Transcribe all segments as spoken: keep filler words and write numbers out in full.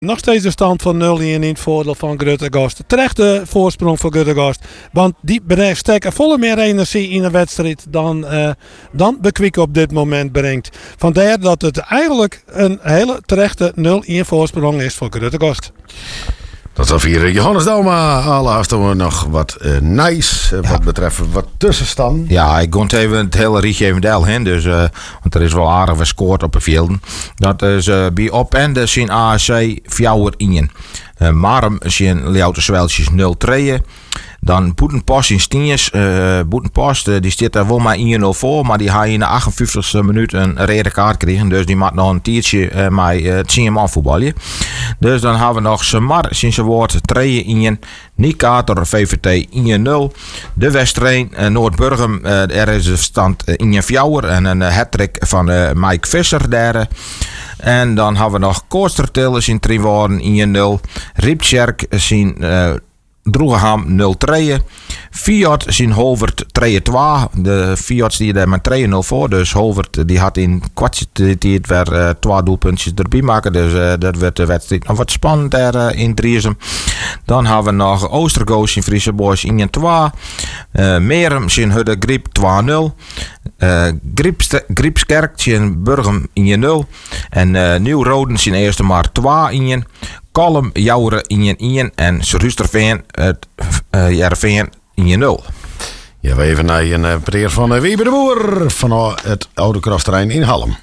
Nog steeds de stand van nul een in het voordeel van Gruttegast. Terecht de voorsprong voor Gruttegast. Want die steken volle meer energie in een wedstrijd dan, uh, dan Bekwik op dit moment brengt. Vandaar dat het eigenlijk een hele terechte nul een voorsprong is voor Gruttegast. Dat zal vieren Johannes Dauma. Alle we nog wat uh, nice uh, ja. Wat betreft wat tussenstand. Ja, ik kon even het hele rietje even deel heen. Dus, uh, want er is wel aardig gescoord op de velden. Dat is uh, bij Opende zijn A C vier een. Uh, Marum zijn Leeuwarden Zweltjes nul twee. Dan Boetenpost in Stienjes. Uh, Boetenpost uh, die zit daar wel maar één nul voor. Maar die had in de achtenvijftigste minuut een rode kaart kregen. Dus die moet nog een tiertje uh, met uh, tien man voetballen. Dus dan hebben we nog Semar sinds zijn woord twee een. Nikater V V T één nul. De Westreen uh, Noordburgum. Uh, er is de stand uh, één vier. En een uh, hat-trick van uh, Mike Visser derde. En dan hebben we nog Koostertil in Triwoorden één nul. Riepsjerk zien... Uh, Droegeham nul twee. Fiat zijn Holvert twee twee. De Fiat die er met twee nul voor. Dus Holvert die had in kwartiertijd weer uh, twee doelpuntjes erbij maken. Dus uh, dat werd de wedstrijd nog wat spannend daar uh, in Driesem. Dan hebben we nog Oostergoos in Friese Boys één twee. Uh, Merum zijn Hudde Griep twee nul. Uh, Griepskerk zijn Burgum één nul. En uh, Nieuw-Roden zijn eerste maar twee een. Kolm, Jouren één een en Rusterveen, het uh, Jerveen één nul. Ja, we even naar een uh, preer van uh, Wieber de Boer van uh, het oude krachtterrein in Halm.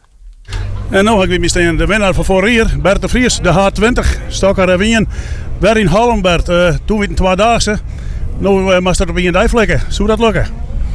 En nu heb ik weer staan de winnaar van vorig jaar, Bert de Vries, de H twintig, Stokker Wien. Weer in Halm, Bert. Uh, toen we een tweedaagse. Nu uh, moest dat op een dijvlekken. Zou dat lukken?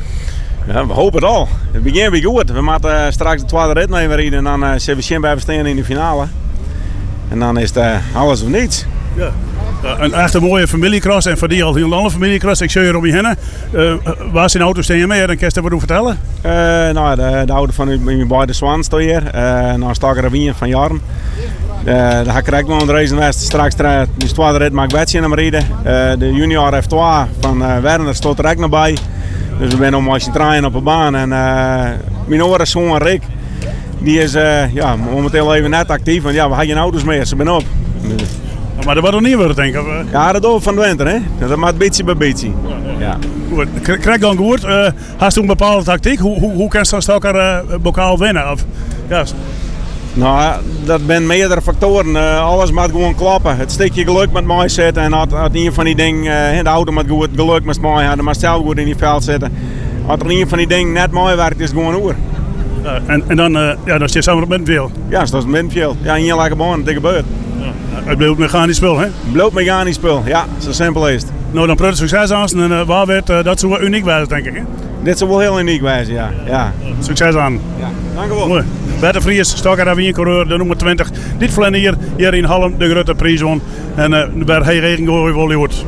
Ja, we hopen het al. Het begint weer goed. We moeten uh, straks de tweede rit nemen rijden en dan uh, zijn we bij staan in de finale. En dan is het uh, alles of niets. Ja. Uh, een echt een mooie familiecross en voor die al heel andere familiecross. Ik zie je om je heen. Uh, waar zijn auto's staan je mee? Dan kan je wat vertellen. Uh, nou, de, de auto van mijn beide Swan staat hier. Uh, nou, Stokker Wien van Jarn. Uh, daar krijg ik nog een race West. Straks de tweede rit mag ik wedje in hem rijden. Uh, de junior F twee van uh, Werner staat er ook nog bij. Dus we zijn om als je draaien op de baan. En uh, mijn oren zoon Rick. Die is uh, ja, momenteel even net actief, want ja, we hebben geen auto's meer, ze zijn op. Dus. Maar dat wordt nog niet worden, denk ik. Of, uh... Ja, dat doen van de winter, hè. Dat maakt beetje bij beetje. Ja. Goed, krijg dan goed. Uh, Hast u een bepaalde tactiek? Hoe, hoe, hoe kan je dan elkaar uh, bokaal winnen? Of, yes. Nou, dat zijn meerdere factoren. Uh, alles moet gewoon kloppen. Het stukje geluk met mij zitten en als een van die dingen, uh, de auto moet goed geluk met mij hebben, maar zelf goed in die veld zitten. Als er een van die dingen net mooi werkt, is het gewoon oer. Uh, en, en dan, uh, ja, dan zit je samen op middenveld. Ja, dat is het middenveld. Ja, hier lekker baan, dat gebeurt. Ja. Het blijft mechanisch spul, hè? Het blijft mechanisch spul, ja, zo simpel is het. Nou, dan probeer succes aan en uh, waar werd uh, dat zo uniek wijzen, denk ik, hè? Dit zou wel heel uniek wijzen, ja. ja. Uh, succes aan. Ja, dank u wel. Mooi. Bert de Vries, Stokker Wien coureur, de nummer twintig. Dit vlennen hier, hier in Halm, de grote prijzone. En uh, bij hij regen gooi wel goed.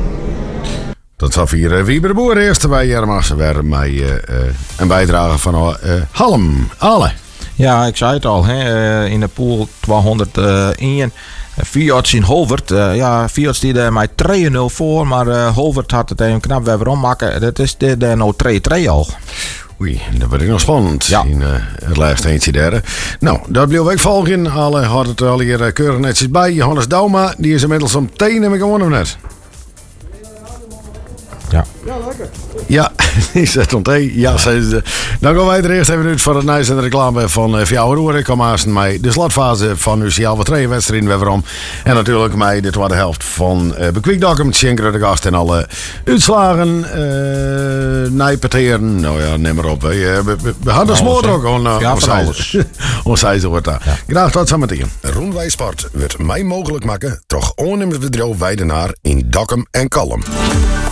Dat zal vier uh, Wieber de Boer eerst bij Jermas weer met uh, uh, een bijdrage van uh, Halm. Alle. Ja, ik zei het al, hè, in de pool tweehonderdéén. Fiat in Holvert. Uh, ja, Fiat die er met twee nul voor, maar uh, Holvert had het even knap weer ommaken. Dat is de, de nou twee twee al. Oei, dat wordt nog spannend ja. in uh, het laatste eentje derde. Nou, dat bleef ik volgen. Alle had het al hier uh, keurig netjes bij. Johannes Dauma, die is inmiddels om tien en ik gewonnen net. Ja. Ja, lekker. Ja, die zet om thee. Ja, ze, dan gaan wij er eerst even uit voor het nieuws en de reclame van uh, Fjouwer Roer. Ik kom aan mij de slotfase van uw Ciaal wat twee wedstrijden weer om. En natuurlijk mij de tweede helft van uh, Bekwik Dokkum, Schenker de gast en alle uitslagen, uh, nijpeteren. Nou ja, neem maar op. We, we, we, we hadden smoor ook on, uh, ja, van alles. Ons zei ze wordt daar. Ja. Graag tot zo meteen. Roenwij Sport wordt mij mogelijk maken toch onnemersbedrijf Weidenaar in Dokkum en Kalm.